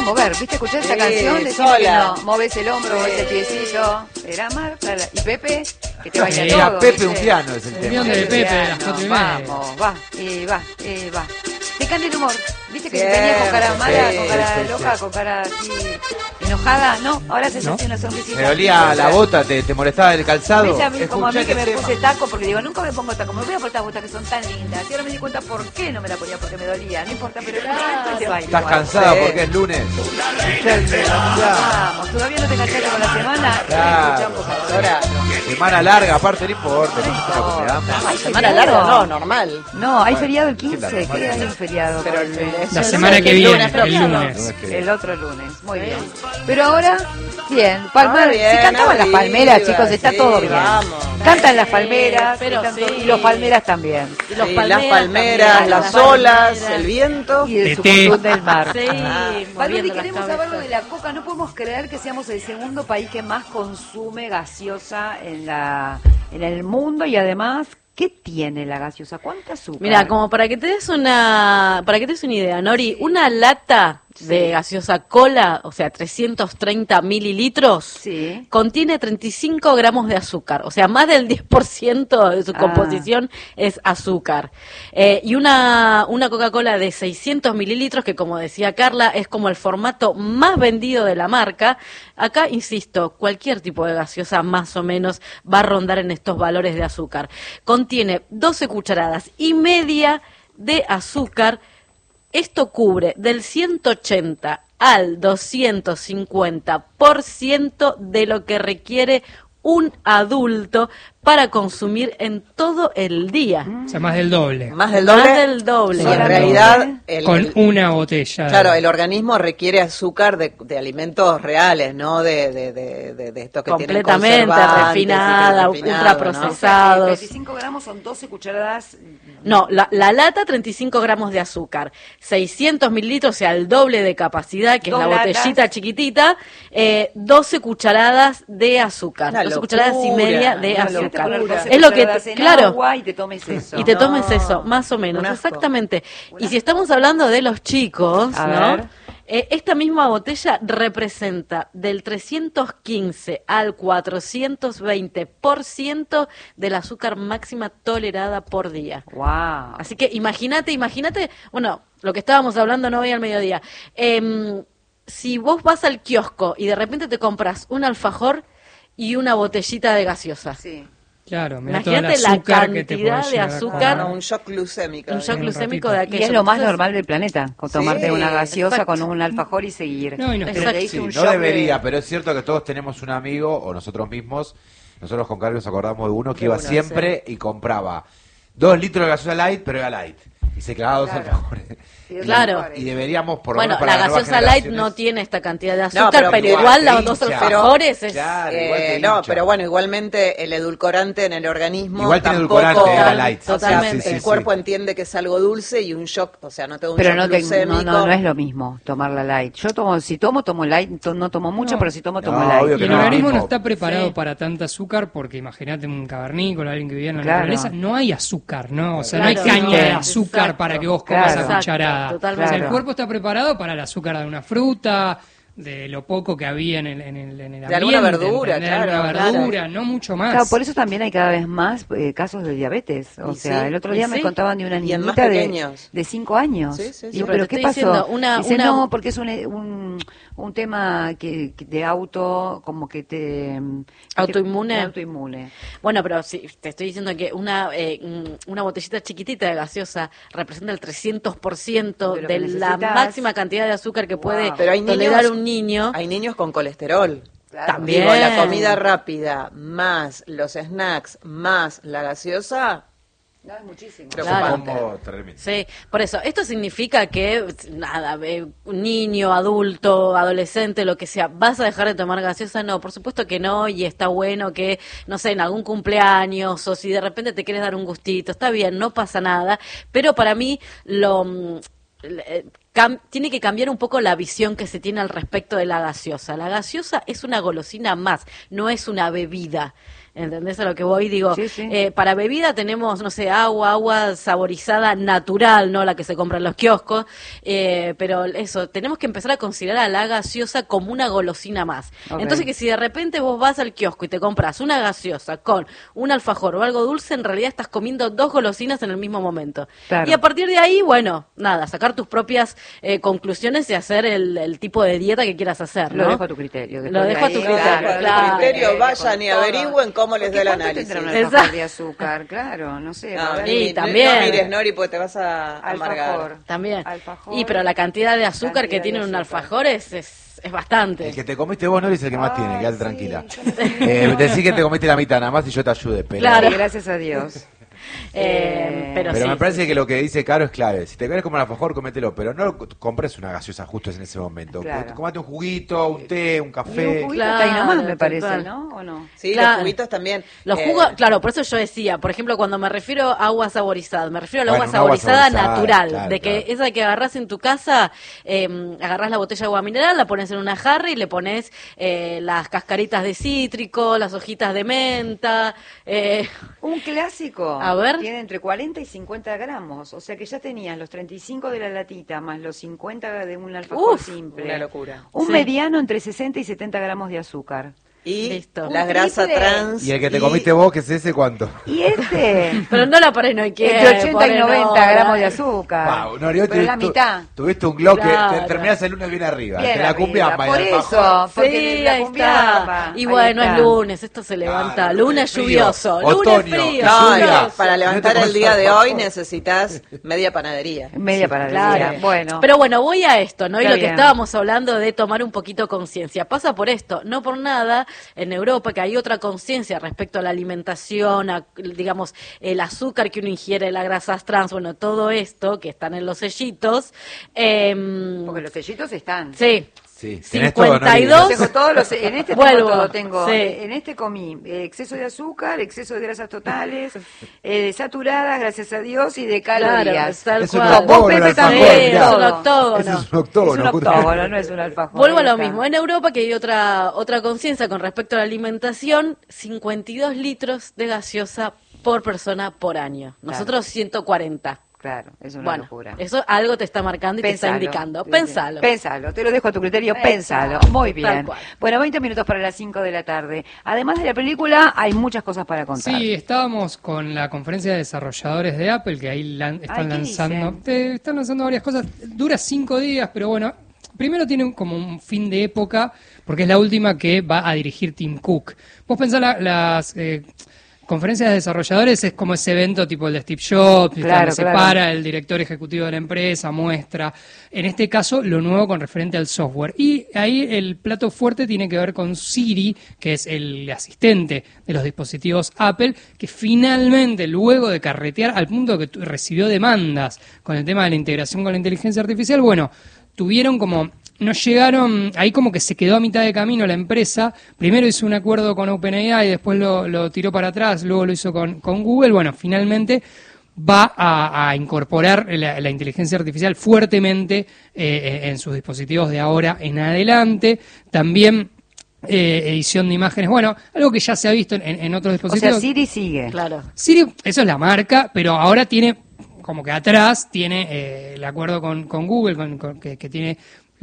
mover, ¿viste? Escuchar esa canción, decís que no, moves el hombro, moves el piecito. Era Marta y Pepe, que te baila todo. Pepe ¿viste? un piano es el tema. Unión de Pepe de las 4:30. Vamos, va. Te cambia el humor. ¿Viste que venía con cara mala, con cara loca, con cara así enojada? No, ahora se hace una sonrisita. Me dolía la bota, te molestaba el calzado. ¿Ves a mí, como a mí que me Escuchá puse taco? Porque digo, nunca me pongo taco. Me voy a poner botas que son tan lindas. Y ahora me di cuenta por qué no me la ponía, porque me dolía. No importa, pero el momento te baila. ¿Estás cansada porque es lunes? Vamos, todavía no te enganchaste con la semana. Claro. Ahora, Semana larga, aparte no importa. ¿hay Semana feriado? larga, no, normal. No, hay feriado el sí, 15. la normal. ¿Qué hay un feriado? Pero La semana que viene, el lunes. El otro lunes, muy bien. Pero ahora, bien, Palmar, Ahora bien, si cantaban las arriba, palmeras, chicos, está sí, todo bien. vamos. Cantan las palmeras, pero están sí. todo- y los palmeras también. Y los Sí, palmeras las palmeras, también, las las olas, palmeras. el viento. Y de De su té. montón del mar. Sí, Valori, moviendo las queremos saber cabezas. lo de la coca. No podemos creer que seamos el segundo país que más consume gaseosa en el mundo y además, ¿qué tiene la gaseosa? ¿Cuánta azúcar? Mira, como para que te des una idea, Nori, una lata de gaseosa cola, o sea, 330 mililitros, Sí. contiene 35 gramos de azúcar, o sea, más del 10% de su composición es azúcar. Y una Coca-Cola de 600 mililitros, que como decía Carla, es como el formato más vendido de la marca. Acá, insisto, cualquier tipo de gaseosa más o menos va a rondar en estos valores de azúcar. Contiene 12 cucharadas y media de azúcar. Esto cubre del 180 al 250% de lo que requiere un adulto para consumir en todo el día. O sea, más del doble. Más del doble. Más del doble. Sí, en realidad, Con una botella. claro, el organismo requiere azúcar de alimentos reales, no de estos que tienen Completamente conservantes, refinada, refinado, ultraprocesados. 35 gramos son 12 cucharadas. No, la lata 35 gramos de azúcar, 600 mililitros, o sea, el doble de capacidad, que Dos es la latas. botellita chiquitita, 12 cucharadas de azúcar, Una 12 cucharadas y locura, media de una azúcar. Poner 12 Es lo que, cucharadas en claro, agua y te tomes eso. y te No, tomes eso, más o menos, un asco. exactamente. Y si estamos hablando de los chicos, A ¿no? ver. Esta misma botella representa del 315 al 420% del azúcar máxima tolerada por día. Wow. Así que imagínate, bueno, lo que estábamos hablando no hoy al mediodía. Si vos vas al kiosco y de repente te compras un alfajor y una botellita de gaseosa. Sí. Claro, mirá todo el Imagínate la azúcar que te cantidad puede de llegar a azúcar. No, un shock glucémico. Un shock un glucémico ratito. de Y aquello. es lo más Entonces, normal del planeta, con tomarte una gaseosa exacto. con un alfajor y seguir. No, y nos Pero queda- te dice Sí, un no shock debería, de- pero es cierto que todos tenemos un amigo, o nosotros mismos, nosotros con Carlos nos acordamos de uno que De iba uno, siempre y compraba 2 litros de gaseosa light, pero era light. Y se clavaba 2 Claro. alfajores. Claro. Y deberíamos, por lo Bueno, menos para la las nuevas gaseosa light generaciones- no tiene esta cantidad de No, azúcar, pero pero igual igual te los dos hincha. alfajores es... Claro, igual te No, hincha. pero bueno, igualmente el edulcorante en el organismo Igual tiene tampoco, edulcorante, era light. o sea, Totalmente. el cuerpo entiende que es algo dulce y un shock, o sea, no te da un Pero shock no, glucémico. no es lo mismo tomar la light. Yo tomo, si tomo light, no tomo mucho, No. pero si tomo No, light. obvio Y que el no, organismo no mismo. está preparado Sí. para tanta azúcar porque imagínate un cavernícola, alguien que vivía en la Claro. naturaleza, no hay azúcar, ¿no? O sea, Claro, no hay caña de no. azúcar Exacto. para que vos comas Claro. a cucharada. Exacto, totalmente. O sea, el Claro. cuerpo está preparado para el azúcar de una fruta, de lo poco que había en el ambiente. De alguna verdura, ¿entendés? De alguna claro. verdura, no mucho más. Claro, por eso también hay cada vez más casos de diabetes. O Y sea, sí, el otro y día me sí. contaban de una Y en más niñita pequeños. de 5 años. Sí, sí, sí. Digo, Pero ¿pero te qué estoy pasó? diciendo, Dice, una- no, porque es un tema que de auto, como que te... ¿Autoinmune? Autoinmune. Bueno, pero sí, te estoy diciendo que una botellita chiquitita de gaseosa representa el 300% De lo que de la necesitas. máxima cantidad de azúcar que puede Pero hay tolerar niños- un niño. Hay niños con colesterol. Claro. También. Digo, la comida rápida, más los snacks, más la gaseosa, No, es muchísimo. preocupante. Como tremendo. Sí, por eso, esto significa que, nada, un niño, adulto, adolescente, lo que sea, ¿vas a dejar de tomar gaseosa? No, por supuesto que no, y está bueno que, no sé, en algún cumpleaños, o si de repente te quieres dar un gustito, está bien, no pasa nada, pero para mí tiene que cambiar un poco la visión que se tiene al respecto de la gaseosa. La gaseosa es una golosina más, no es una bebida. ¿Entendés a lo que voy? Digo, Sí, sí. para bebida tenemos, no sé, agua saborizada natural, no la que se compra en los kioscos, pero eso, tenemos que empezar a considerar a la gaseosa como una golosina más. Ok. Entonces que si de repente vos vas al kiosco y te compras una gaseosa con un alfajor o algo dulce, en realidad estás comiendo 2 golosinas en el mismo momento. Claro. Y a partir de ahí, bueno, nada, sacar tus propias conclusiones y hacer el tipo de dieta que quieras hacer, ¿no? Lo dejo a tu criterio. Lo dejo a tu criterio, Claro, claro. el criterio, vayan y Con todo. averigüen cómo les Porque da el ¿cuánto análisis. tendrá un Exacto. alfajor de azúcar? Claro, no sé. a ver. Sí, no también. mires, Nori, porque te vas a amargar. Alfajor. También. Alfajor. Y pero la cantidad de azúcar Cantidad que tiene de un azúcar. alfajor es bastante. El que te comiste vos, Nori, es el que más tiene, quédate sí, tranquila. yo no sé. Decí que te comiste la mitad nada más y yo te ayude, pero... Claro. Sí, gracias a Dios. Pero Pero sí, me parece sí, que lo que dice Caro es clave. Si te querés comer alfajor, comételo, pero no compres una gaseosa justo en ese momento. Claro. Comate un juguito, un té, un Y café. un juguito Claro, está ahí nomás, me tal parece, cual. ¿no? ¿O no? Sí, Claro. los juguitos también. Los jugos, claro, por eso yo decía, por ejemplo, cuando me refiero a agua saborizada, me refiero al Bueno, agua un agua saborizada saborizada, natural, claro, de que claro. esa que agarrás en tu casa, agarrás la botella de agua mineral, la pones en una jarra y le pones las cascaritas de cítrico, las hojitas de menta, Un clásico. A ver. Tiene entre 40 y 50 gramos. O sea que ya tenías los 35 de la latita más los 50 de un alfajor Uf, simple. una locura. Un Sí. mediano entre 60 y 70 gramos de azúcar. Y Listo. la Un grasa triple. trans. Y el que te comiste vos, que es ese, ¿cuánto? Y este, pero no la pones, no hay que. entre 80 y 90 gramos de azúcar. Wow, Nori, hoy Pero la mitad. Tuviste un glow Claro. que te terminás el lunes bien arriba. Bien Entre la arriba, cumbiamba y por el alfajor. eso, porque Sí, la ahí cumbiamba. está. Y Ahí bueno, está. es lunes, esto se levanta. Claro, Lunes frío, lluvioso, lunes otoño, frío. No, lluvia. no, para levantar No te el día de comes hoy necesitas media panadería. Media para Claro. Bueno. Pero bueno, voy a esto, ¿no? Y Está lo que bien. estábamos hablando de tomar un poquito conciencia. Pasa por esto, no por nada, en Europa que hay otra conciencia respecto a la alimentación, a, digamos, el azúcar que uno ingiere, las grasas trans, bueno, todo esto que están en los sellitos. Porque los sellitos están. Sí. Sí, tenés todo, Nori. 52. Tengo todos los, en este Vuelvo, tengo todo, tengo, sí. en este comí exceso de azúcar, exceso de grasas totales, saturadas, gracias a Dios, y de calorías. Tal Es un cual. octógono Vos, el Pepe, alfajor, también, Sí, mirá. es un todo. octógono. Ese es un Es un octógono. octógono, no es un alfajor. Vuelvo a ahí lo está. mismo. En Europa que hay otra conciencia con respecto a la alimentación, 52 litros de gaseosa por persona por año. Nosotros 140. Claro, es una Bueno, locura. eso algo te está marcando y te está indicando. Pensalo. Pensalo, te lo dejo a tu criterio, Pensalo, pensalo. Muy tal bien. cual. Bueno, 20 minutos para las 5 de la tarde. Además de la película, hay muchas cosas para contar. Sí, estábamos con la conferencia de desarrolladores de Apple, que ahí están ¿qué lanzando, están lanzando varias cosas. Dura 5 días, pero bueno, primero tiene como un fin de época, porque es la última que va a dirigir Tim Cook. Vos pensás las conferencias de desarrolladores es como ese evento tipo el de Steve Jobs, Claro, donde se claro. para el director ejecutivo de la empresa, muestra, en este caso lo nuevo con referente al software. Y ahí el plato fuerte tiene que ver con Siri, que es el asistente de los dispositivos Apple, que finalmente, luego de carretear al punto que recibió demandas con el tema de la integración con la inteligencia artificial, bueno, tuvieron como... No llegaron, ahí como que se quedó a mitad de camino la empresa. Primero hizo un acuerdo con OpenAI, después lo tiró para atrás, luego lo hizo con Google. Bueno, finalmente va a incorporar la inteligencia artificial fuertemente en sus dispositivos de ahora en adelante. También edición de imágenes, bueno, algo que ya se ha visto en otros O dispositivos. sea, Siri sigue. Claro. Siri, eso es la marca, pero ahora tiene, como que atrás, tiene el acuerdo con Google, que tiene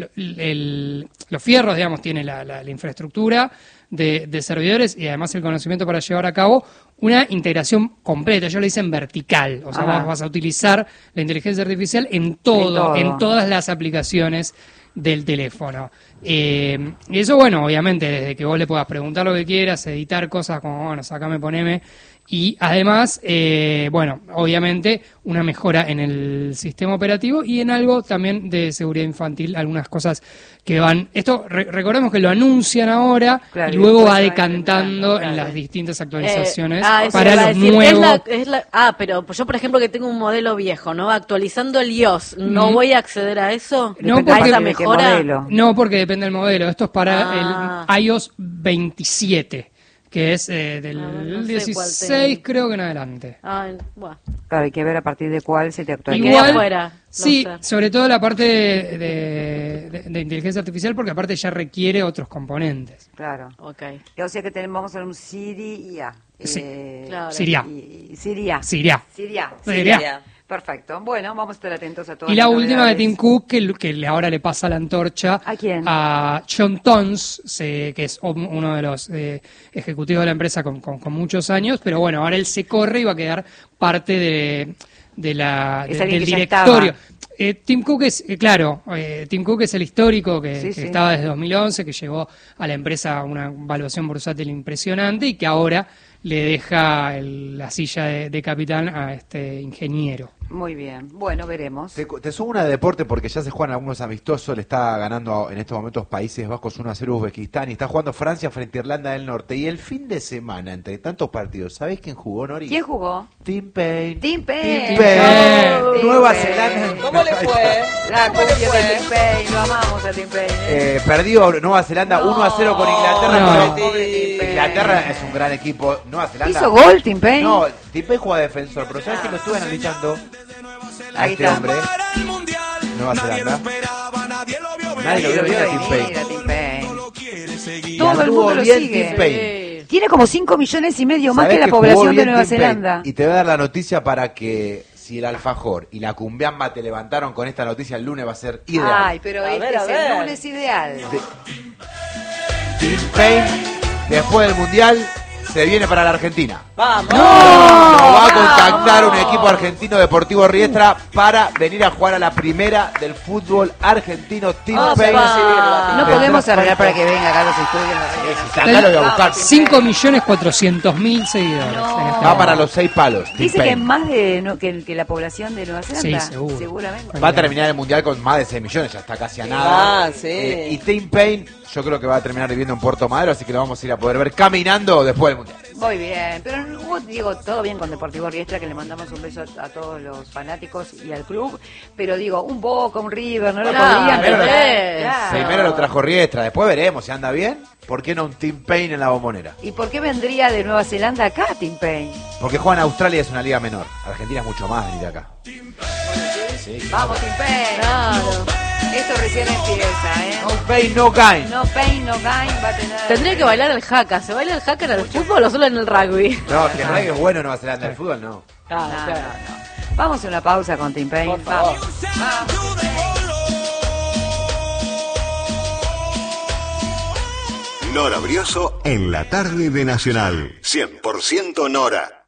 los fierros, digamos, tiene la infraestructura de servidores y además el conocimiento para llevar a cabo una integración completa. Ellos le dicen vertical, o sea, Ajá. vos vas a utilizar la inteligencia artificial en todo, en todas las aplicaciones del teléfono. Y eso, bueno, obviamente, desde que vos le puedas preguntar lo que quieras, editar cosas como, bueno, sacame, poneme, y además, bueno, obviamente, una mejora en el sistema operativo y en algo también de seguridad infantil, algunas cosas que van... Esto, recordemos que lo anuncian ahora Claro, y y luego después va se va decantando implementando, en claro. las distintas actualizaciones Eso para iba a los decir. nuevos... Pero yo, por ejemplo, que tengo un modelo viejo, ¿no? Actualizando el iOS, ¿no voy a acceder a eso? No, Depende porque- ¿A esa de qué mejora? modelo. No, porque depende del modelo. Esto es para Ah. el iOS 27, que es del no sé cuál 16 tenés. creo que en adelante. Ay, bueno. Claro, hay que ver a partir de cuál se te actualiza. Igual- quedé afuera, sí, no sé. sobre todo la parte de inteligencia artificial, porque aparte ya requiere otros componentes. Claro. Ok. O sea que vamos a hacer un Siria. Sí. Claro. Siria. Siria. Siria. Siria. Siria. Perfecto. Bueno, vamos a estar atentos a todas Y la las última de novedades. Tim Cook, ahora le pasa la antorcha ¿A quién? a John Tons, que es uno de los ejecutivos de la empresa con muchos años, pero bueno, ahora él se corre y va a quedar parte Es alguien del que ya directorio. estaba. Tim Cook es, Tim Cook es el histórico que Sí, sí. estaba desde 2011, que llevó a la empresa una valuación bursátil impresionante y que ahora le deja la silla de capitán a este ingeniero. Muy bien. Bueno, veremos. Te sumo una de deporte porque ya se juegan algunos amistosos. Le está ganando en estos momentos Países Bajos 1-0 Uzbekistán y está jugando Francia frente a Irlanda del Norte. Y el fin de semana, entre tantos partidos, ¿sabés quién jugó, Nori? ¿Quién jugó? Tim Payne. Tim Payne. Tim Payne. Oh, Nueva Tim Zelanda. Payne. ¿Cómo le fue? La ¿Cómo le cumbia fue? de Tim Payne. Lo amamos a Tim Payne. Perdió Nueva Zelanda 1-0 con Inglaterra. No. Pobre Tim Payne. Inglaterra es un gran equipo. Nueva Zelanda. ¿Hizo gol Tim Payne? No, Tim Payne juega defensor, pero ¿sabes que lo estuve analizando? A Ahí este está. hombre, Nueva Zelanda. Nadie lo vio bien a Tim Payne. Mira, Tim Payne. Y Todo el anduvo mundo lo bien sigue. Tim Payne. Tiene como 5 millones y medio más ¿Sabés que la que jugó población de bien Nueva Tim Payne? Zelanda. Y te voy a dar la noticia para que si el alfajor y la cumbiamba te levantaron con esta noticia el lunes va a ser ideal. Ay, pero A este ver, a es ver. el lunes ideal. Tim Payne, después del Mundial, se viene para la Argentina. ¡Vamos! Nos va a contactar un equipo argentino, Deportivo Riestra, para venir a jugar a la primera del fútbol argentino. Tim Vamos Payne. a recibirlo. No Tendrá podemos arreglar para falta- que venga acá a los estudios. Acá lo voy a buscar. 5.400.000 seguidores. No. en este Va momento. para los 6 palos. Tim Dice que Payne. más que la población de Nueva Zelanda. Sí, seguro. Seguramente. Va a terminar el mundial con más de 6 millones, ya está casi a nada. Ah, sí. Y Tim Payne, yo creo que va a terminar viviendo en Puerto Madero, así que lo vamos a ir a poder ver caminando después del mundial. Muy bien, pero digo, todo bien con Deportivo Riestra, que le mandamos un beso a todos los fanáticos y al club, pero digo, un Boca, un River, no lo Claro, podrían primero traer. lo- Claro. Primero lo trajo Riestra, después veremos si anda bien. ¿Por qué no un Tim Payne en la Bombonera? ¿Y por qué vendría de Nueva Zelanda acá, Tim Payne? Porque juega en Australia y es una liga menor. Argentina es mucho más venir acá. Vamos, Tim Payne. Claro. Esto recién empieza, ¿eh? No pain, no gain. No pain, no gain va a tener... Tendría que bailar el haka. ¿Se baila el haka en el fútbol o solo en el rugby? No, que el rugby es bueno en Nueva Zelanda, el fútbol no. Claro, No, claro. no. Vamos a una pausa con Tim Payne. Por favor. Vamos. Nora Brioso en la tarde de Nacional. 100% Nora.